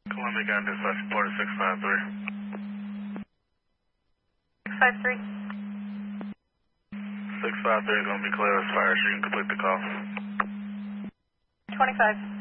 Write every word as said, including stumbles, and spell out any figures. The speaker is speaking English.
Columbia County Dispatch Florida six five three. six five three. six five three is going to be clear as fire, so you can complete the call. twenty-five.